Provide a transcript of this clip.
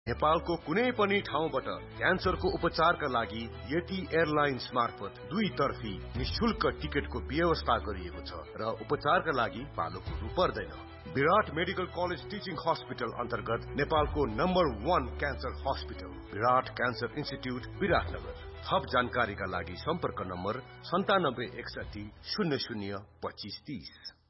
नेपालको कुनै पनि ठाउँबाट क्यान्सरको उपचारका लागि यति एयरलाइन्स मार्फत दुईतर्फी निशुल्क टिकटको व्यवस्था गरिएको छ र उपचारका लागि पालो कुर्नु पर्दैन। विराट मेडिकल कलेज टिचिङ हस्पिटल अन्तर्गत नेपालको नम्बर 1 क्यान्सर हस्पिटल विराट क्यान्सर इन्स्टिट्युट विराटनगर। थप जानकारीका लागि सम्पर्क नम्बर 9761 00 2530।